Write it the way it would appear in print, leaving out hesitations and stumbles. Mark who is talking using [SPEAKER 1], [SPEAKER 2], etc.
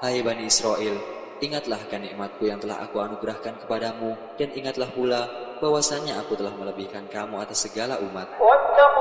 [SPEAKER 1] Hai Bani Israel, ingatlah akan nikmatku yang telah aku anugerahkan kepadamu, dan ingatlah pula bahwasanya aku telah melebihkan kamu atas segala umat.